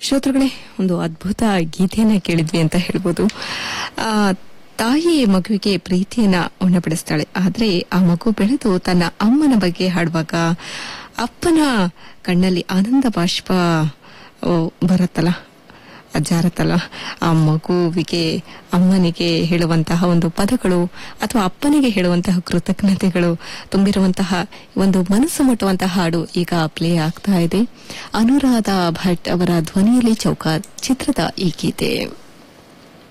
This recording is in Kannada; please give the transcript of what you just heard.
ಶ್ರೋತೃಗಳೇ, ಒಂದು ಅದ್ಭುತ ಗೀತೆಯನ್ನ ಕೇಳಿದ್ವಿ ಅಂತ ಹೇಳ್ಬೋದು. ತಾಯಿ ಮಗುವಿಗೆ ಪ್ರೀತಿಯನ್ನ ಉಣಪಡಿಸ್ತಾಳೆ. ಆದ್ರೆ ಆ ಮಗು ಬೆಳೆದು ತನ್ನ ಅಮ್ಮನ ಬಗ್ಗೆ ಹಾಡುವಾಗ ಅಪ್ಪನ ಕಣ್ಣಲ್ಲಿ ಆನಂದ ಬಾಷ್ಪ ಬರುತ್ತಲ್ಲ, ಜಾರತ್ತಲ್ಲ, ಆ ಮಗುವಿಗೆ ಅಮ್ಮನಿಗೆ ಹೇಳುವಂತಹ ಒಂದು ಪದಗಳು ಅಥವಾ ಅಪ್ಪನಿಗೆ ಹೇಳುವಂತಹ ಕೃತಜ್ಞತೆಗಳು ತುಂಬಿರುವಂತಹ ಒಂದು ಮನಸ್ಸು ಮುಟ್ಟುವಂತಹ ಹಾಡು ಈಗ ಪ್ಲೇ ಆಗ್ತಾ ಇದೆ. ಅನುರಾಧ ಭಟ್ ಅವರ ಧ್ವನಿಯಲ್ಲಿ ಚೌಕ ಚಿತ್ರದ ಈ ಗೀತೆ.